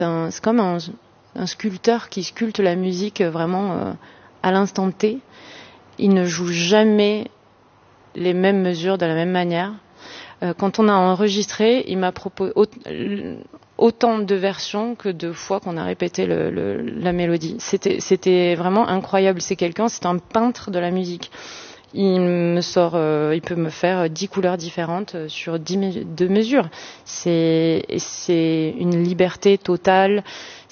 C'est comme un sculpteur qui sculpte la musique vraiment à l'instant T. Il ne joue jamais les mêmes mesures de la même manière. Quand on a enregistré, il m'a proposé autant de versions que de fois qu'on a répété la mélodie. C'était vraiment incroyable. C'est un peintre de la musique. Il peut me faire 10 couleurs différentes sur 2 mesures. C'est une liberté totale.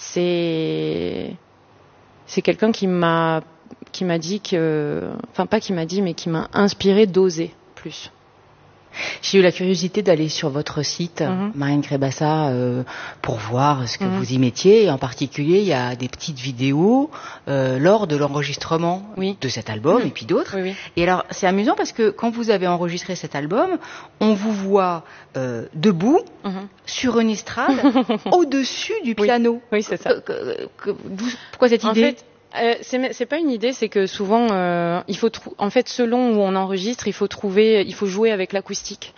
C'est quelqu'un qui m'a dit pas qui m'a dit, mais qui m'a inspiré d'oser plus. J'ai eu la curiosité d'aller sur votre site, Marianne Crébassa, pour voir ce que vous y mettiez. Et en particulier, il y a des petites vidéos lors de l'enregistrement de cet album et puis d'autres. Oui. Et alors, c'est amusant parce que quand vous avez enregistré cet album, on vous voit debout sur une estrade au-dessus du piano. Oui, c'est ça. Pourquoi cette idée ? C'est pas une idée, c'est que souvent selon où on enregistre, il faut jouer avec l'acoustique.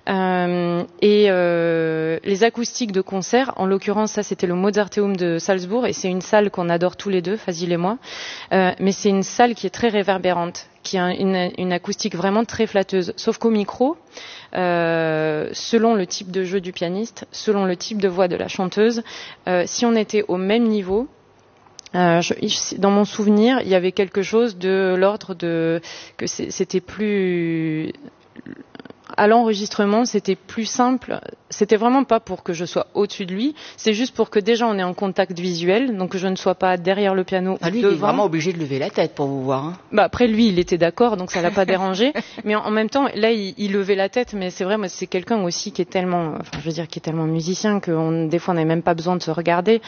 Les acoustiques de concert, en l'occurrence ça c'était le Mozarteum de Salzbourg et c'est une salle qu'on adore tous les deux, Fazil et moi. Mais c'est une salle qui est très réverbérante, qui a une acoustique vraiment très flatteuse. Sauf qu'au micro, selon le type de jeu du pianiste, selon le type de voix de la chanteuse, si on était au même niveau, dans mon souvenir, il y avait quelque chose de l'ordre de que c'était plus à l'enregistrement, c'était plus simple. C'était vraiment pas pour que je sois au-dessus de lui, c'est juste pour que déjà on ait un contact visuel, donc que je ne sois pas derrière le piano. Lui, devant. Il est vraiment obligé de lever la tête pour vous voir. Après lui, il était d'accord, donc ça l'a pas dérangé. Mais en même temps, là, il levait la tête. Mais c'est vrai, moi, c'est quelqu'un aussi qui est tellement, qui est tellement musicien que des fois, on n'avait même pas besoin de se regarder.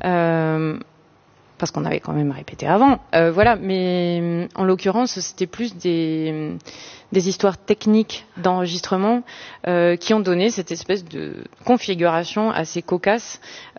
Parce qu'on avait quand même répété avant. Mais en l'occurrence, c'était plus des histoires techniques d'enregistrement qui ont donné cette espèce de configuration assez cocasse.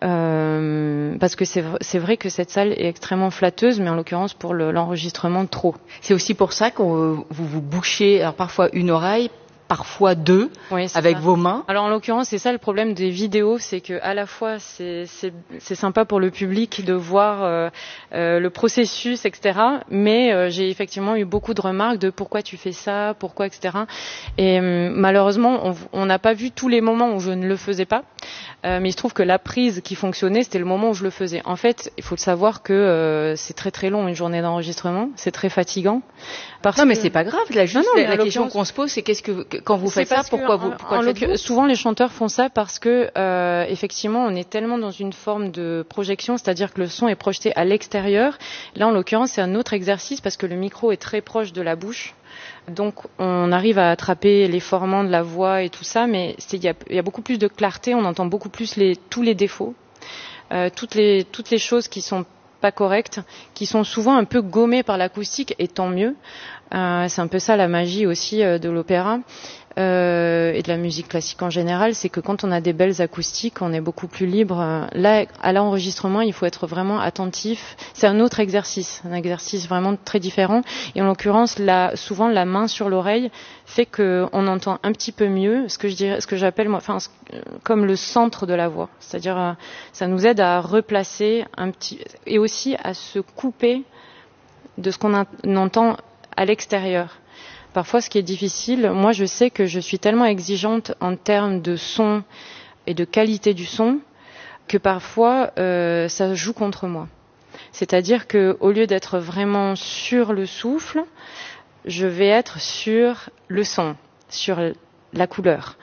Parce que c'est vrai que cette salle est extrêmement flatteuse, mais en l'occurrence pour l'enregistrement trop. C'est aussi pour ça que vous bouchez alors parfois une oreille, parfois 2, avec vos mains. Alors en l'occurrence, c'est ça le problème des vidéos, c'est que à la fois c'est sympa pour le public de voir le processus, etc. Mais j'ai effectivement eu beaucoup de remarques de pourquoi tu fais ça, pourquoi, etc. Et malheureusement, on n'a pas vu tous les moments où je ne le faisais pas. Mais il se trouve que la prise qui fonctionnait, c'était le moment où je le faisais. En fait, il faut le savoir que c'est très très long une journée d'enregistrement, c'est très fatigant. Mais c'est pas grave. La question qu'on se pose, c'est quand vous faites ça, pourquoi le faites-vous ? Souvent, les chanteurs font ça parce que effectivement, on est tellement dans une forme de projection, c'est-à-dire que le son est projeté à l'extérieur. Là, en l'occurrence, c'est un autre exercice parce que le micro est très proche de la bouche. Donc on arrive à attraper l'efforement de la voix et tout ça, mais il y a beaucoup plus de clarté, on entend beaucoup plus tous les défauts, toutes les choses qui sont pas correctes, qui sont souvent un peu gommées par l'acoustique, et tant mieux. C'est un peu ça la magie aussi de l'opéra et de la musique classique en général, c'est que quand on a des belles acoustiques, on est beaucoup plus libre. Là, à l'enregistrement, il faut être vraiment attentif. C'est un autre exercice, un exercice vraiment très différent. Et en l'occurrence, souvent la main sur l'oreille fait qu'on entend un petit peu mieux ce que j'appelle moi, comme le centre de la voix. C'est-à-dire, ça nous aide à replacer et aussi à se couper de ce qu'on entend à l'extérieur. Parfois, ce qui est difficile, moi je sais que je suis tellement exigeante en termes de son et de qualité du son que parfois ça joue contre moi. C'est-à-dire que au lieu d'être vraiment sur le souffle, je vais être sur le son, sur la couleur.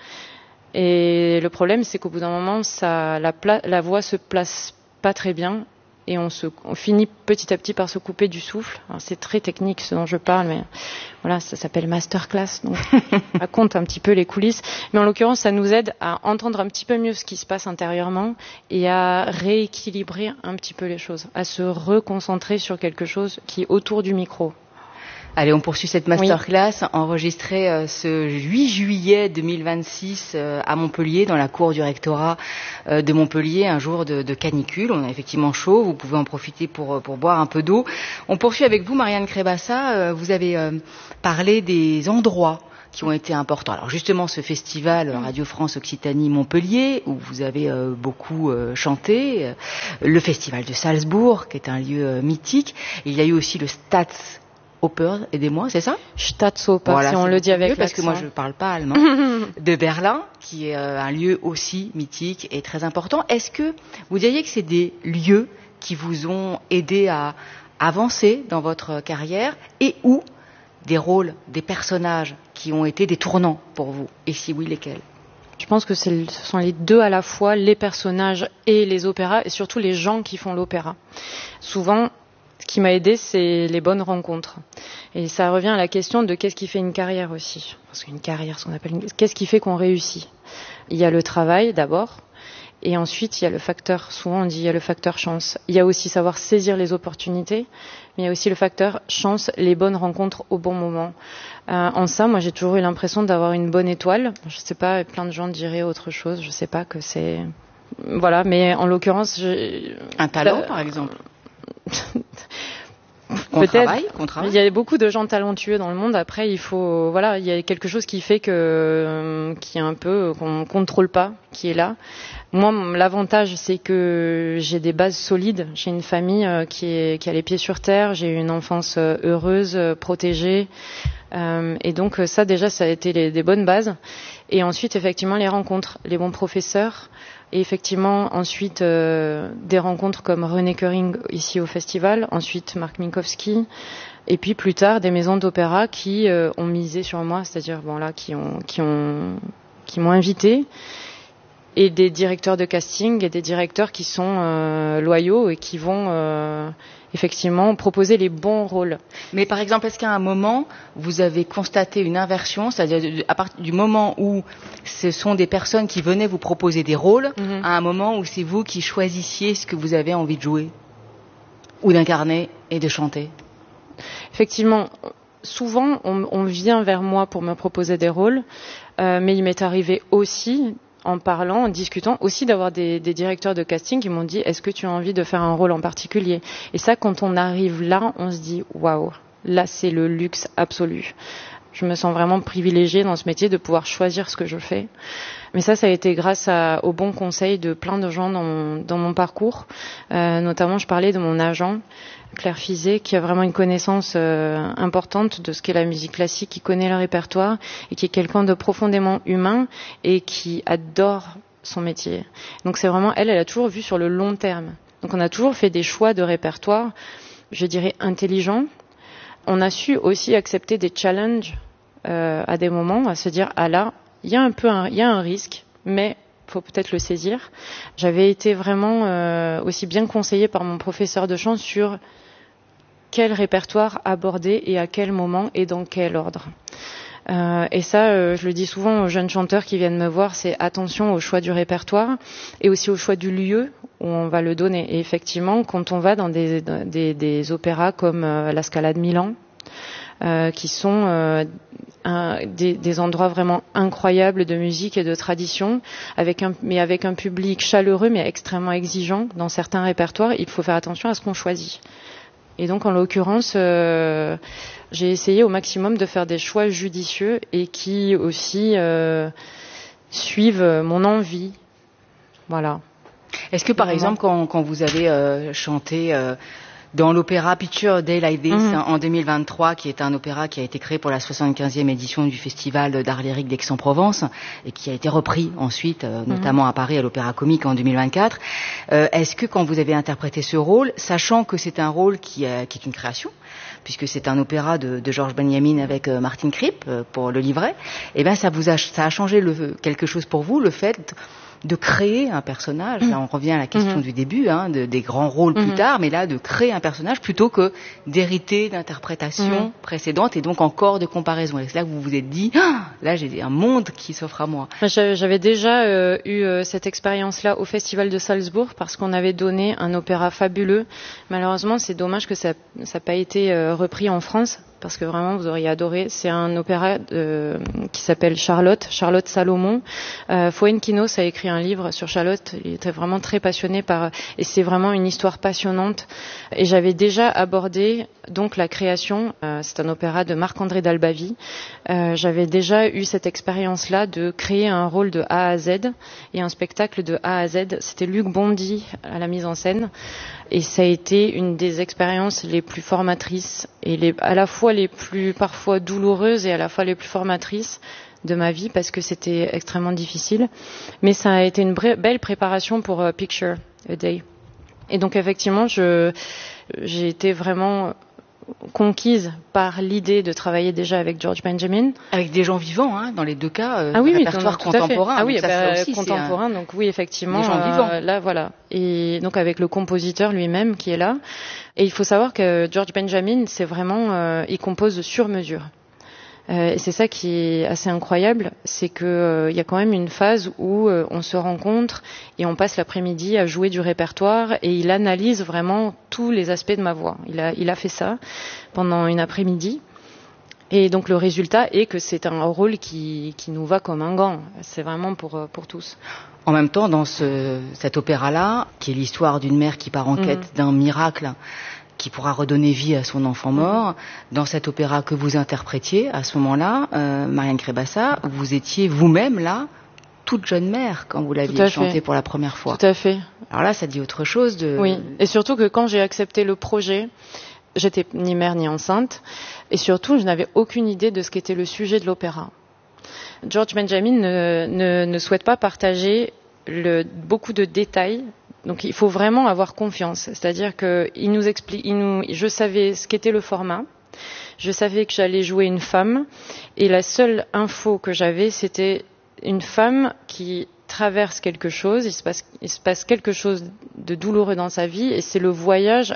Et le problème, c'est qu'au bout d'un moment, la voix se place pas très bien. Et on finit petit à petit par se couper du souffle. Alors, c'est très technique ce dont je parle, mais voilà, ça s'appelle masterclass, donc on raconte un petit peu les coulisses. Mais en l'occurrence, ça nous aide à entendre un petit peu mieux ce qui se passe intérieurement et à rééquilibrer un petit peu les choses, à se reconcentrer sur quelque chose qui est autour du micro. Allez, on poursuit cette masterclass enregistrée ce 8 juillet 2026 à Montpellier, dans la cour du rectorat de Montpellier, un jour de canicule. On a effectivement chaud, vous pouvez en profiter pour boire un peu d'eau. On poursuit avec vous, Marianne Crébassa. Vous avez parlé des endroits qui ont été importants. Alors justement, ce festival Radio France Occitanie Montpellier, où vous avez beaucoup chanté, le festival de Salzbourg, qui est un lieu mythique. Il y a eu aussi le Staatsoper, aidez-moi, c'est ça? Staatsoper, voilà, si on le dit avec parce que moi je ne parle pas allemand, de Berlin, qui est un lieu aussi mythique et très important. Est-ce que vous diriez que c'est des lieux qui vous ont aidé à avancer dans votre carrière et ou des rôles, des personnages qui ont été des tournants pour vous? Et si oui, lesquels? Je pense que ce sont les deux à la fois, les personnages et les opéras, et surtout les gens qui font l'opéra. Souvent, ce qui m'a aidé, c'est les bonnes rencontres. Et ça revient à la question de qu'est-ce qui fait une carrière aussi. Parce qu'une carrière, qu'est-ce qui fait qu'on réussit? Il y a le travail d'abord, et ensuite il y a le facteur, souvent on dit il y a le facteur chance. Il y a aussi savoir saisir les opportunités, mais il y a aussi le facteur chance, les bonnes rencontres au bon moment. En ça, moi j'ai toujours eu l'impression d'avoir une bonne étoile. Je sais pas, plein de gens diraient autre chose, je sais pas que c'est... Voilà, mais en l'occurrence... Un talent par exemple. Peut-être. Il y a beaucoup de gens talentueux dans le monde. Après, il y a quelque chose qui fait qu'on contrôle pas, qui est là. Moi, l'avantage, c'est que j'ai des bases solides. J'ai une famille qui a les pieds sur terre. J'ai eu une enfance heureuse, protégée. Et donc ça, déjà, ça a été des bonnes bases. Et ensuite, effectivement, les rencontres, les bons professeurs. Et effectivement, ensuite, des rencontres comme René Köring ici au festival, ensuite Marc Minkowski, et puis plus tard des maisons d'opéra qui ont misé sur moi, c'est-à-dire qui m'ont invité, et des directeurs de casting et des directeurs qui sont loyaux et qui vont effectivement proposer les bons rôles. Mais par exemple, est-ce qu'à un moment, vous avez constaté une inversion, c'est-à-dire à partir du moment où ce sont des personnes qui venaient vous proposer des rôles, à un moment où c'est vous qui choisissiez ce que vous avez envie de jouer ou d'incarner et de chanter? Effectivement, souvent on vient vers moi pour me proposer des rôles, mais il m'est arrivé aussi, en parlant, en discutant, aussi d'avoir des directeurs de casting qui m'ont dit « Est-ce que tu as envie de faire un rôle en particulier ?» Et ça, quand on arrive là, on se dit « Waouh, là c'est le luxe absolu. » Je me sens vraiment privilégiée dans ce métier de pouvoir choisir ce que je fais. Mais ça a été grâce aux bons conseils de plein de gens dans mon parcours. Notamment, je parlais de mon agent, Claire Fizet, qui a vraiment une connaissance importante de ce qu'est la musique classique, qui connaît le répertoire et qui est quelqu'un de profondément humain et qui adore son métier. Donc c'est vraiment, elle a toujours vu sur le long terme. Donc on a toujours fait des choix de répertoire, je dirais intelligents. On a su aussi accepter des challenges à des moments, à se dire « Ah là, il y a un risque, mais faut peut-être le saisir. » J'avais été vraiment aussi bien conseillée par mon professeur de chant sur quel répertoire aborder et à quel moment et dans quel ordre. Et ça, je le dis souvent aux jeunes chanteurs qui viennent me voir, c'est attention au choix du répertoire et aussi au choix du lieu où on va le donner. Et effectivement, quand on va dans des opéras comme la Scala de Milan, qui sont des endroits vraiment incroyables de musique et de tradition, mais avec un public chaleureux mais extrêmement exigeant dans certains répertoires, il faut faire attention à ce qu'on choisit. Et donc, en l'occurrence, j'ai essayé au maximum de faire des choix judicieux et qui aussi suivent mon envie. Voilà. Est-ce que, par exemple, quand vous avez chanté dans l'opéra Picture Day Like This en 2023, qui est un opéra qui a été créé pour la 75e édition du Festival d'art lyrique d'Aix-en-Provence et qui a été repris ensuite, notamment à Paris à l'Opéra Comique en 2024, est-ce que quand vous avez interprété ce rôle, sachant que c'est un rôle qui est une création, puisque c'est un opéra de Georges Benjamin avec Martin Kripp pour le livret, eh ben ça a changé quelque chose pour vous, le fait de créer un personnage. Là, on revient à la question du début, des grands rôles plus tard, mais là, de créer un personnage plutôt que d'hériter d'interprétations précédentes et donc encore de comparaison. Et c'est là que vous vous êtes dit, là, j'ai un monde qui s'offre à moi. J'avais déjà eu cette expérience-là au Festival de Salzbourg parce qu'on avait donné un opéra fabuleux. Malheureusement, c'est dommage que ça n'a pas été repris en France parce que vraiment vous auriez adoré. C'est un opéra qui s'appelle Charlotte Salomon. Fuenquinos a écrit un livre sur Charlotte. Il était vraiment très passionné et c'est vraiment une histoire passionnante. Et j'avais déjà abordé donc la création. C'est un opéra de Marc-André d'Albavie. J'avais déjà eu cette expérience-là de créer un rôle de A à Z et un spectacle de A à Z. C'était Luc Bondy à la mise en scène. Et ça a été une des expériences les plus formatrices et à la fois les plus parfois douloureuses et à la fois les plus formatrices de ma vie parce que c'était extrêmement difficile. Mais ça a été une belle préparation pour Picture a Day. Et donc effectivement, j'ai été vraiment conquise par l'idée de travailler déjà avec George Benjamin. Avec des gens vivants, hein, dans les deux cas, oui, répertoire contemporain. Ah oui, ça aussi, contemporain, donc oui, effectivement. Des gens vivants. Là, voilà. Et donc avec le compositeur lui-même qui est là. Et il faut savoir que George Benjamin, c'est vraiment, il compose sur mesure. Et c'est ça qui est assez incroyable, c'est que y a quand même une phase où on se rencontre et on passe l'après-midi à jouer du répertoire et il analyse vraiment tous les aspects de ma voix. Il a fait ça pendant une après-midi. Et donc le résultat est que c'est un rôle qui nous va comme un gant. C'est vraiment pour tous. En même temps, dans cet opéra-là, qui est l'histoire d'une mère qui part en quête d'un miracle qui pourra redonner vie à son enfant mort. Dans cet opéra que vous interprétiez, à ce moment-là, Marianne Crébassa, vous étiez vous-même là, toute jeune mère, quand vous l'aviez chanté pour la première fois. Tout à fait. Alors là, ça dit autre chose de... Oui, et surtout que quand j'ai accepté le projet, j'étais ni mère ni enceinte, et surtout, je n'avais aucune idée de ce qu'était le sujet de l'opéra. George Benjamin ne souhaite pas partager beaucoup de détails. Donc il faut vraiment avoir confiance, c'est-à-dire que il nous explique, je savais ce qu'était le format, je savais que j'allais jouer une femme, et la seule info que j'avais, c'était une femme qui traverse quelque chose, il se passe quelque chose de douloureux dans sa vie, et c'est le voyage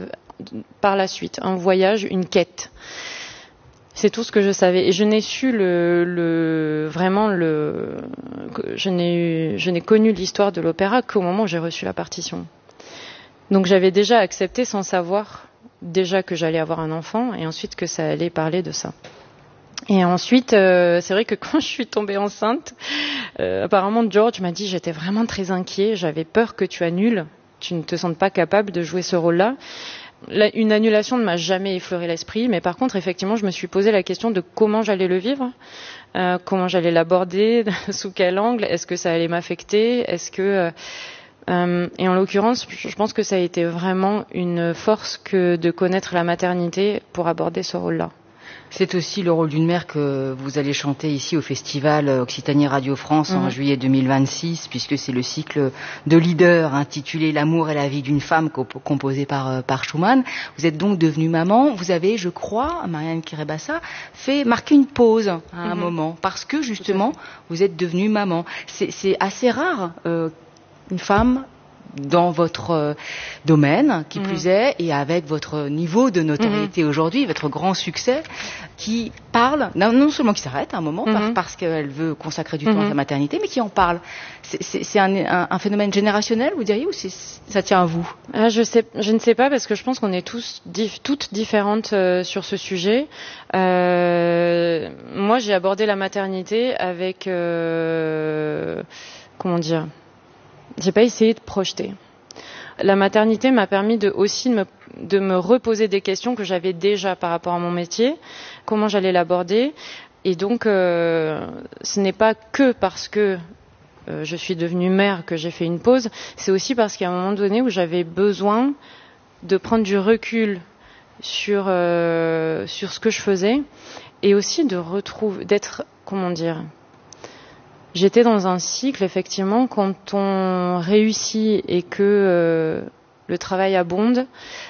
par la suite, un voyage, une quête. C'est tout ce que je savais. Et je n'ai su je n'ai connu l'histoire de l'opéra qu'au moment où j'ai reçu la partition. Donc j'avais déjà accepté sans savoir déjà que j'allais avoir un enfant et ensuite que ça allait parler de ça. Et ensuite, c'est vrai que quand je suis tombée enceinte, apparemment George m'a dit j'étais vraiment très inquiet, j'avais peur que tu annules, tu ne te sentes pas capable de jouer ce rôle-là. Une annulation ne m'a jamais effleuré l'esprit, mais par contre, effectivement, je me suis posé la question de comment j'allais le vivre, comment j'allais l'aborder, sous quel angle, est-ce que ça allait m'affecter, et en l'occurrence, je pense que ça a été vraiment une force que de connaître la maternité pour aborder ce rôle-là. C'est aussi le rôle d'une mère que vous allez chanter ici au festival Occitanie Radio France en juillet 2026, puisque c'est le cycle de Leader intitulé L'amour et la vie d'une femme composé par Schumann. Vous êtes donc devenue maman. Vous avez, je crois, Marianne Crébassa, marqué une pause à un moment, parce que justement, vous êtes devenue maman. C'est assez rare, une femme dans votre domaine, qui plus est, et avec votre niveau de notoriété aujourd'hui, votre grand succès, qui parle, non seulement qui s'arrête à un moment, parce qu'elle veut consacrer du temps à sa maternité, mais qui en parle. C'est un phénomène générationnel, vous diriez, ou ça tient à vous? Je ne sais pas, parce que je pense qu'on est toutes différentes sur ce sujet. Moi, j'ai abordé la maternité avec... comment dire ? J'ai pas essayé de projeter. La maternité m'a permis de me reposer des questions que j'avais déjà par rapport à mon métier, comment j'allais l'aborder. Et donc, ce n'est pas que parce que je suis devenue mère que j'ai fait une pause, c'est aussi parce qu'il y a un moment donné où j'avais besoin de prendre du recul sur ce que je faisais et aussi d'être, comment dire... J'étais dans un cycle, effectivement, quand on réussit et que le travail abonde,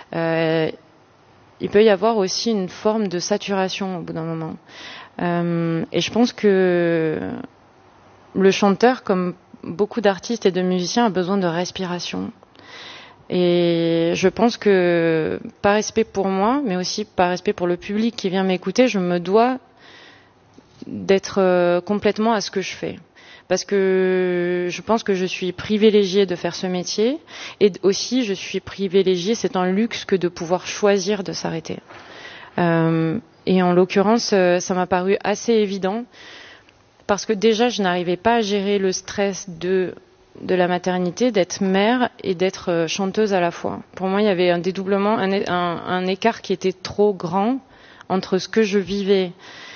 il peut y avoir aussi une forme de saturation au bout d'un moment. Et je pense que le chanteur, comme beaucoup d'artistes et de musiciens, a besoin de respiration. Et je pense que, par respect pour moi, mais aussi par respect pour le public qui vient m'écouter, je me dois d'être complètement à ce que je fais. Parce que je pense que je suis privilégiée de faire ce métier et aussi je suis privilégiée, c'est un luxe que de pouvoir choisir de s'arrêter. Et en l'occurrence, ça m'a paru assez évident parce que déjà, je n'arrivais pas à gérer le stress de la maternité, d'être mère et d'être chanteuse à la fois. Pour moi, il y avait un dédoublement, un écart qui était trop grand entre ce que je vivais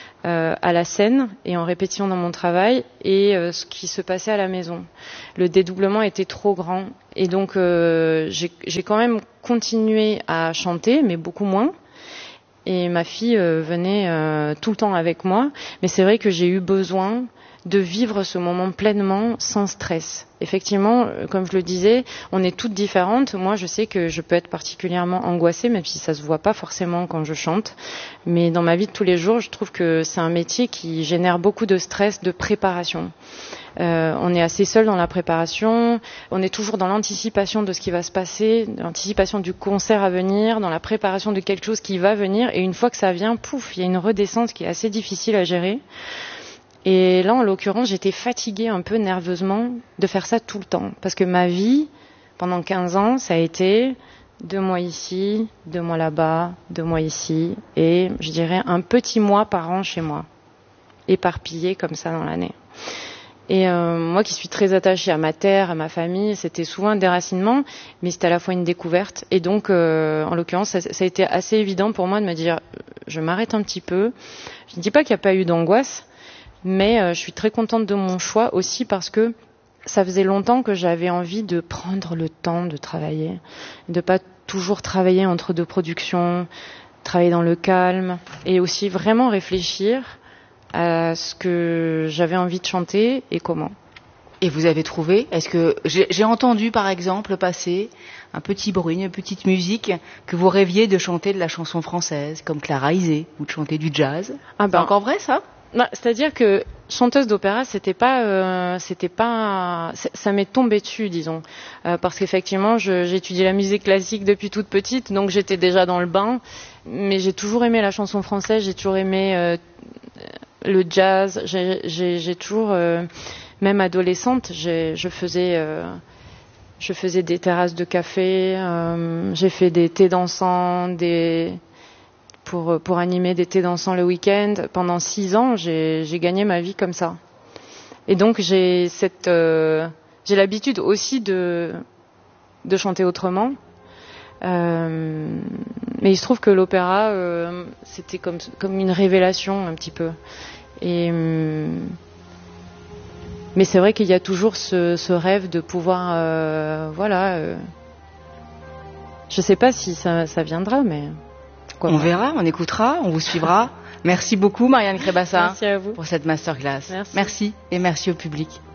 à la scène et en répétition dans mon travail et ce qui se passait à la maison. Le dédoublement était trop grand et donc j'ai quand même continué à chanter, mais beaucoup moins. Et ma fille venait tout le temps avec moi, mais c'est vrai que j'ai eu besoin de vivre ce moment pleinement, sans stress. Effectivement, comme je le disais, on est toutes différentes. Moi, je sais que je peux être particulièrement angoissée, même si ça se voit pas forcément quand je chante. Mais dans ma vie de tous les jours, je trouve que c'est un métier qui génère beaucoup de stress, de préparation. On est assez seul dans la préparation, on est toujours dans l'anticipation de ce qui va se passer, l'anticipation du concert à venir, dans la préparation de quelque chose qui va venir, et une fois que ça vient, pouf, il y a une redescente qui est assez difficile à gérer. Et là, en l'occurrence, j'étais fatiguée un peu nerveusement de faire ça tout le temps, parce que ma vie, pendant 15 ans, ça a été 2 mois ici, 2 mois là-bas, 2 mois ici, et je dirais un petit mois par an chez moi, éparpillé comme ça dans l'année. Et moi qui suis très attachée à ma terre, à ma famille, c'était souvent un déracinement, mais c'était à la fois une découverte. Et donc, en l'occurrence, ça a été assez évident pour moi de me dire, je m'arrête un petit peu. Je ne dis pas qu'il n'y a pas eu d'angoisse, mais je suis très contente de mon choix aussi parce que ça faisait longtemps que j'avais envie de prendre le temps de travailler, de pas toujours travailler entre 2 productions, travailler dans le calme et aussi vraiment réfléchir à ce que j'avais envie de chanter et comment. Et vous avez trouvé? Est-ce que j'ai entendu par exemple passer un petit bruit, une petite musique que vous rêviez de chanter de la chanson française, comme Clara Isé, ou de chanter du jazz? C'est encore vrai ça? C'est-à-dire que chanteuse d'opéra, ça m'est tombé dessus, disons, parce qu'effectivement, j'ai étudié la musique classique depuis toute petite, donc j'étais déjà dans le bain, mais j'ai toujours aimé la chanson française, j'ai toujours aimé le jazz, j'ai toujours, même adolescente, je faisais des terrasses de café, j'ai fait des thés dansants, pour animer des thés dansants le week-end. Pendant 6 ans, j'ai gagné ma vie comme ça. Et donc j'ai l'habitude aussi de chanter autrement. Mais il se trouve que l'opéra, c'était comme une révélation un petit peu. Mais c'est vrai qu'il y a toujours ce rêve de pouvoir, je sais pas si ça viendra, mais on verra, on écoutera, on vous suivra. Merci beaucoup Marianne Crébassa merci à vous pour cette masterclass. Merci et merci au public.